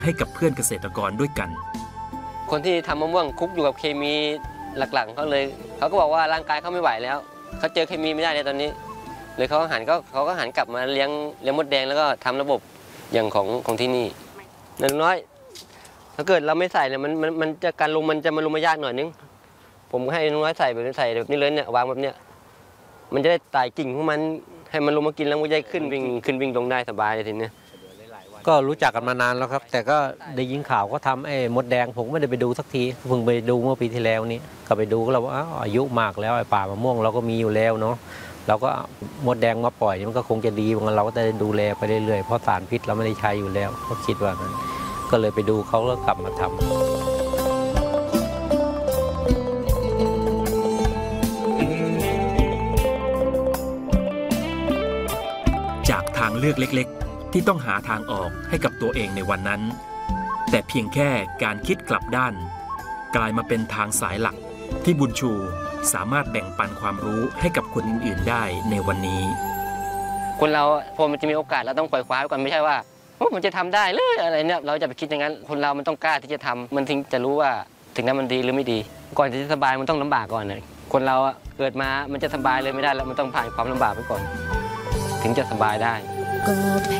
ให้กับเพื่อนเกษตรกรด้วยกันคนที่ทำมะม่วงคุกอยู่กับเคมีหลักๆเขาก็บอกว่าร่างกายเขาไม่ไหวแล้วเขาเจอเคมีไม่ได้ในตอนนี้เลยเขาก็หันกลับมาเลี้ยงมดแดงแล้วก็ทำระบบอย่างของที่นี่น้อยถ้าเกิดเราไม่ใส่เนี่ยมันจะการลงมันจะมาลงมายากหน่อยนึงผมให้น้อยใส่แบบนี้เลยเนี่ยวางแบบเนี้ยมันจะได้ไต่กิ่งของมันให้มันลงมากินแล้วมันจะได้ขึ้นวิ่งลงได้สบายเลยทีนี้ก็รู้จักกันมานานแล้วครับแต่ก็ได้ยินข่าวก็ทำไอ้มดแดงผมไม่ได้ไปดูสักทีเพิ่งไปดูเมื่อปีที่แล้วนี้ก็ไปดูก็แล้วว่าอายุมากแล้วไอ้ป่ามะม่วงเราก็มีอยู่แล้วเนาะเราก็มดแดงมาปล่อยมันก็คงจะดีเหมือนกันเราก็จะได้ดูแลไปเรื่อยๆเพราะสารพิษเราไม่ได้ใช้อยู่แล้วก็คิดว่านั้นก็เลยไปดูเขาแล้วกลับมาทำจากทางเลือกเล็กๆที่ต้องหาทางออกให้กับตัวเองในวันนั้นแต่เพียงแค่การคิดกลับด้านกลายมาเป็นทางสายหลักที่บุญชูสามารถแบ่งปันความรู้ให้กับคนอื่นๆได้ในวันนี้คนเราพอมันจะมีโอกาสเราต้องปล่อยคว้าไว้ก่อนไม่ใช่ว่ามันจะทำได้หรืออะไรเนี่ยเราจะไปคิดอย่างนั้นคนเรามันต้องกล้าที่จะทำมันถึงจะรู้ว่าถึงนั้นมันดีหรือไม่ดีก่อนจะสบายมันต้องลำบากก่อนเลยคนเราเกิดมามันจะสบายเลยไม่ได้แล้วมันต้องผ่านความลำบากไปก่อนถึงจะสบายได้